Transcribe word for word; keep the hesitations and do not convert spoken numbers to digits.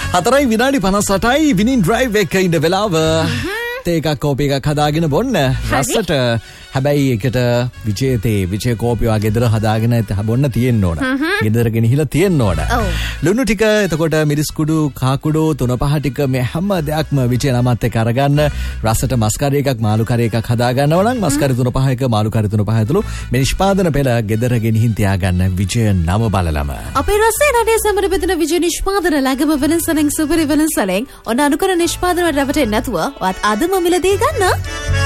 හතරයි විනාඩි පනස් අටයි විනින් ඩ්‍රයිව් එක ඉන්න වෙලාව. තේ එකක් කෝපි එකක් හදාගෙන බොන්න. රසට හැබැයි එකට විජේතේ විජේ කෝපිවා ගෙදර හදාගෙන බොන්න තියෙන්න ඕන. ගෙදර ගෙනහිලා තියෙන්න ඕන. ලුණු ටික එතකොට මිරිස් කුඩු කාකුඩු තුන පහ ටික මේ හැම දෙයක්ම විජේ නමත් එක්ක අරගන්න. රසට මස් කරි එකක් මාළු කරි එකක් හදා ගන්නවා නම් මස් කරි තුන පහ එක මාළු කරි තුන පහ ඇතුළු මේ නිෂ්පාදන පෙළ ගෙදර ගෙනහින් තියාගන්න විජේ නම බලලම. අපේ රසයේ නඩේ සමර බෙදෙන විජේ නිෂ්පාදන ළඟම වෙනසලෙන් සුපිරි වෙනසලෙන් ඔන්න අනුකර නිෂ්පාදන වලට රැවටෙන්නේ නැතුව ඔයත් අදම මිලදී ගන්න.